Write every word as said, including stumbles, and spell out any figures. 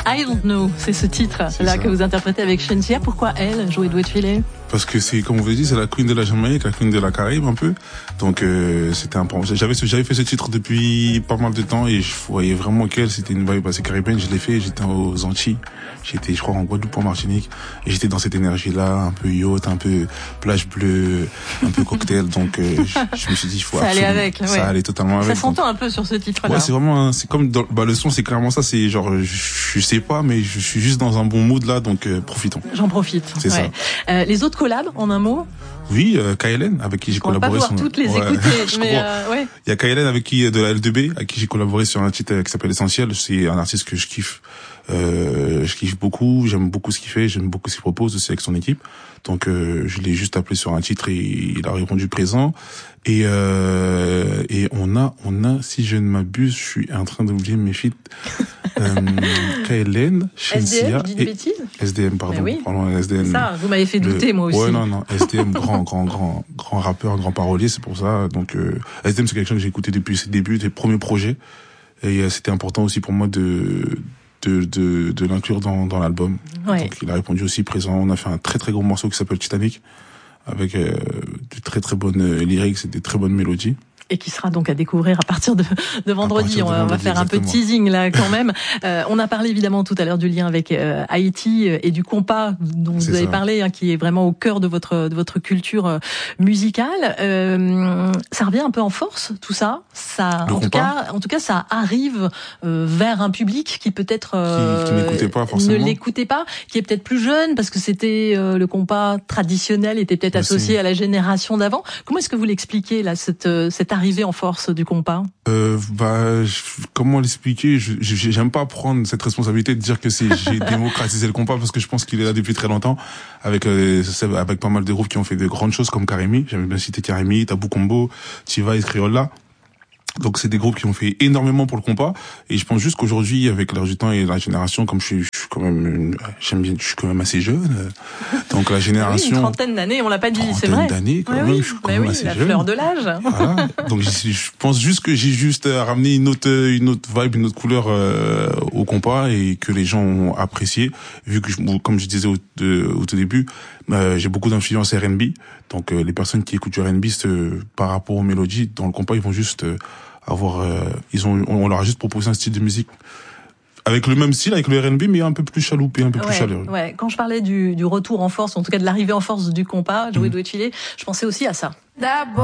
I Don't Know, c'est ce titre c'est là ça. que vous interprétez avec Shenseea. Pourquoi elle, jouer Doué de Filet? Parce que c'est, comme on vous l'a dit, c'est la queen de la Jamaïque, la queen de la Caraïbe un peu. Donc euh, c'était important. J'avais j'avais fait ce titre depuis pas mal de temps et je voyais vraiment qu'elle, c'était une vibe assez caribéenne. Je l'ai fait, j'étais aux Antilles, j'étais, je crois, en Guadeloupe, en Martinique, et j'étais dans cette énergie-là, un peu yacht, un peu plage bleue, un peu cocktail. Donc euh, je, je me suis dit, il faut ça absolument, allait avec, ouais. ça allait totalement avec. Ça s'entend un peu sur ce titre-là. Ouais, c'est vraiment, c'est comme dans, bah le son, c'est clairement ça. C'est genre, je, je sais pas, mais je suis juste dans un bon mood là, donc euh, profitons. J'en profite. C'est ouais. ça. Euh, les autres collabs, en un mot? Oui, euh, K L N, avec qui j'ai On va collaboré. pas pouvoir sur... toutes les ouais. écouter, mais euh, ouais. Il y a K L N avec qui, de la L deux B, avec qui j'ai collaboré sur un titre qui s'appelle Essentiel. C'est un artiste que je kiffe. Euh, je kiffe beaucoup, j'aime beaucoup ce qu'il fait, j'aime beaucoup ce qu'il propose aussi avec son équipe. Donc euh, je l'ai juste appelé sur un titre et il a répondu présent. Et euh, et on a on a si je ne m'abuse, je suis en train d'oublier mes feats. euh, K L N, Shenseea, S D M, je dis une bêtise. S D M, pardon, oui. pardon, S D M. Ça, vous m'avez fait douter, le... moi aussi. Ouais, non, non, S D M, grand, grand, grand, grand rappeur, grand parolier, c'est pour ça. Donc euh, S D M, c'est quelqu'un que j'ai écouté depuis ses débuts, ses premiers projets, et euh, c'était important aussi pour moi de de de, de l'inclure dans dans l'album. Ouais. Donc il a répondu aussi présent. On a fait un très très gros morceau qui s'appelle Titanic, avec euh, de très très bonnes euh, lyrics et des très bonnes mélodies. Et qui sera donc à découvrir à partir de, de vendredi. On, de va, vendredi, on va faire exactement. un peu de teasing là quand même. Euh, on a parlé évidemment tout à l'heure du lien avec euh, Haïti et du compas dont vous C'est avez ça. parlé, hein, qui est vraiment au cœur de votre de votre culture euh, musicale. Euh, ça revient un peu en force tout ça. Ça, Le en tout compas cas, en tout cas, ça arrive euh, vers un public qui peut-être euh, Qui- qui n'écoutait pas forcément. ne l'écoutait pas, qui est peut-être plus jeune parce que c'était euh, le compas traditionnel était peut-être Aussi. associé à la génération d'avant. Comment est-ce que vous l'expliquez là cette euh, cette arrivée en force du compas? Euh, bah, je- comment l'expliquer? Je, je- j'aime pas prendre cette responsabilité de dire que c'est j'ai démocratisé le compas parce que je pense qu'il est là depuis très longtemps avec euh, c'est- avec pas mal de groupes qui ont fait de grandes choses comme Karimi. J'aime bien citer Karimi, Tabou Combo, Tiva et Criolla. Donc c'est des groupes qui ont fait énormément pour le compas et je pense juste qu'aujourd'hui avec l'air du temps et la génération, comme je suis, je suis quand même une- j'aime bien, je suis quand même assez jeune, euh, donc la Oui, génération une trentaine d'années, on l'a pas dit, c'est vrai. trentaine d'années quand Ouais, même, oui, je suis quand bah même oui, assez la jeune. fleur de l'âge. Voilà. Donc je, je pense juste que j'ai juste euh, ramené une autre une autre vibe, une autre couleur euh, au compas et que les gens ont apprécié vu que je, comme je disais au, de, au tout début, euh, j'ai beaucoup d'influence R and B. Donc euh, les personnes qui écoutent du R and B euh, par rapport aux mélodies dans le compas, ils vont juste euh, avoir euh, ils ont on leur a juste proposé un style de musique avec le même style, avec le R and B, mais un peu plus chaloupé, un peu plus Ouais, chaleureux. ouais. Quand je parlais du, du retour en force, en tout cas de l'arrivée en force du compas, jouer Mmh. Doué de Filet, je pensais aussi à ça. D'abord